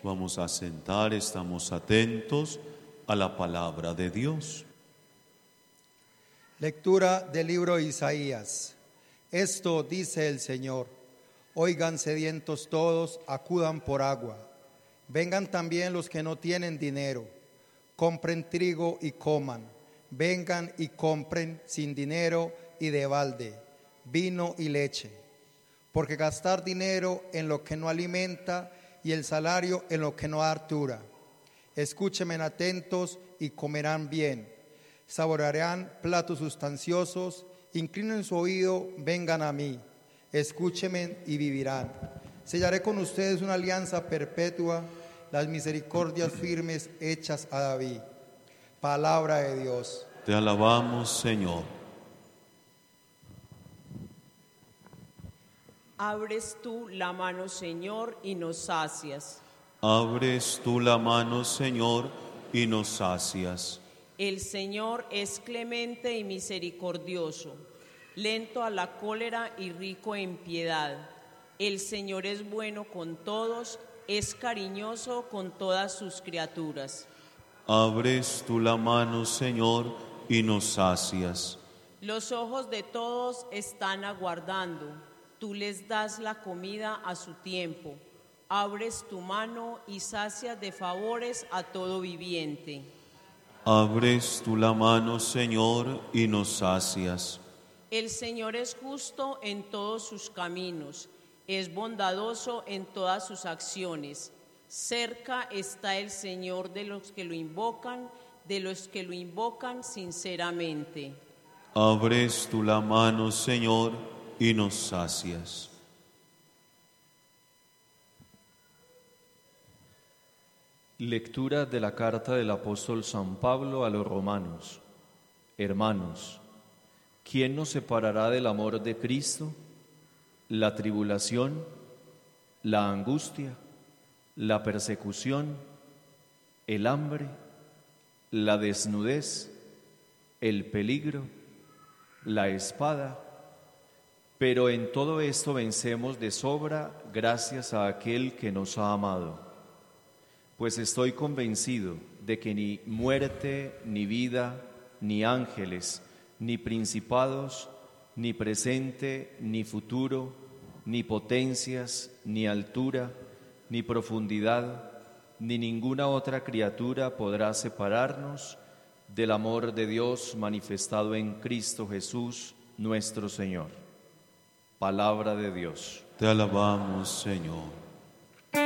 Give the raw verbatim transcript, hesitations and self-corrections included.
Vamos a sentar, estamos atentos a la palabra de Dios. Lectura del libro de Isaías. Esto dice el Señor: oigan sedientos todos, acudan por agua. Vengan también los que no tienen dinero, compren trigo y coman. Vengan y compren sin dinero y de balde, vino y leche. Porque gastar dinero en lo que no alimenta y el salario en lo que no da hartura. Escúchenme atentos y comerán bien. Saborearán platos sustanciosos, inclinen su oído, vengan a mí. Escúchenme y vivirán. Sellaré con ustedes una alianza perpetua, las misericordias firmes hechas a David. Palabra de Dios. Te alabamos, Señor. Abres tú la mano, Señor, y nos sacias. Abres tú la mano, Señor, y nos sacias. El Señor es clemente y misericordioso, lento a la cólera y rico en piedad. El Señor es bueno con todos, es cariñoso con todas sus criaturas. Abres tú la mano, Señor, y nos sacias. Los ojos de todos están aguardando. Tú les das la comida a su tiempo. Abres tu mano y sacias de favores a todo viviente. Abres tú la mano, Señor, y nos sacias. El Señor es justo en todos sus caminos, es bondadoso en todas sus acciones. Cerca está el Señor de los que lo invocan, de los que lo invocan sinceramente. Abres tú la mano, Señor, y nos sacias. Lectura de la carta del apóstol San Pablo a los romanos. Hermanos, ¿quién nos separará del amor de Cristo? ¿La tribulación, la angustia, la persecución, el hambre, la desnudez, el peligro, la espada? Pero en todo esto vencemos de sobra gracias a aquel que nos ha amado. Pues estoy convencido de que ni muerte, ni vida, ni ángeles, ni principados, ni presente, ni futuro, ni potencias, ni altura, ni profundidad, ni ninguna otra criatura podrá separarnos del amor de Dios manifestado en Cristo Jesús, nuestro Señor. Palabra de Dios. Te alabamos, Señor.